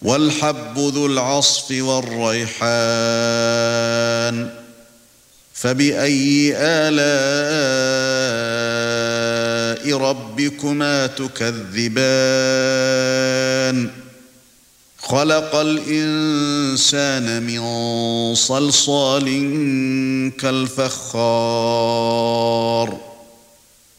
وَالْحَبُّ ذُو الْعَصْفِ وَالرَّيْحَانُ فَبِأَيِّ آلَاءِ رَبِّكُمَا تُكَذِّبَانِ خَلَقَ الْإِنسَانَ مِنْ صَلْصَالٍ كَالْفَخَّارِ